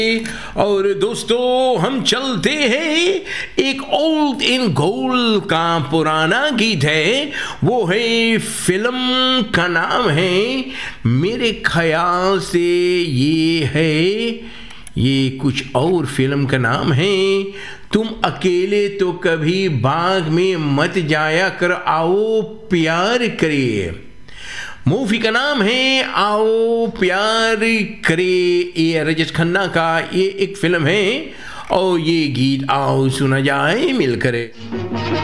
और दोस्तों हम चलते हैं एक ओल्ड इन गोल्ड का पुराना गीत है, वो है फिल्म का नाम है, मेरे ख्याल से ये कुछ और फिल्म का नाम है, तुम अकेले तो कभी बाग में मत जाया कर, आओ प्यार करिए। मूवी का नाम है आओ प्यार करे, ये रजत खन्ना का ये एक फिल्म है और ये गीत आओ सुना जाए मिलकर।